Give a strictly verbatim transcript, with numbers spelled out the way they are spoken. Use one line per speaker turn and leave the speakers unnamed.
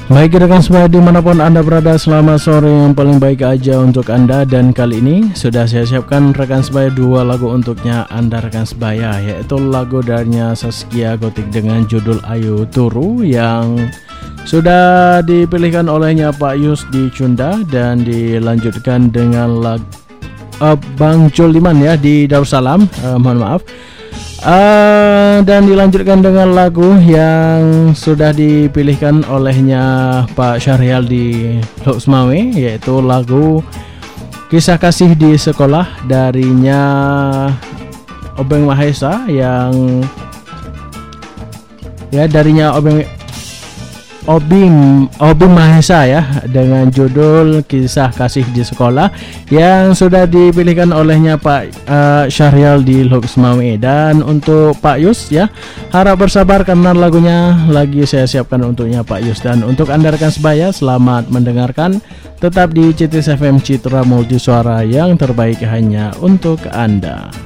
Baik rekan sebaya dimanapun Anda berada, selamat sore yang paling baik aja untuk Anda. Dan kali ini sudah saya siapkan rekan sebaya dua lagu untuknya Anda rekan sebaya, yaitu lagu darinya Zaskia Gotik dengan judul Ayu Turu yang sudah dipilihkan olehnya Pak Yus di Cunda, dan dilanjutkan dengan lagu uh, Bang Joliman ya di Darussalam, uh, mohon maaf. Uh, dan dilanjutkan dengan lagu yang sudah dipilihkan olehnya Pak Syahrial di Loksmawe, yaitu lagu Kisah Kasih di Sekolah darinya Obeng Mahesa yang ya darinya Obeng Obing Obing Mahesa ya, dengan judul Kisah Kasih di Sekolah yang sudah dipilihkan olehnya Pak uh, Syahrial di Loksmawe. Dan untuk Pak Yus ya, harap bersabar karena lagunya lagi saya siapkan untuknya Pak Yus. Dan untuk Anda rekan sebaya, selamat mendengarkan. Tetap di C T S F M Citra Multisuara yang terbaik hanya untuk Anda.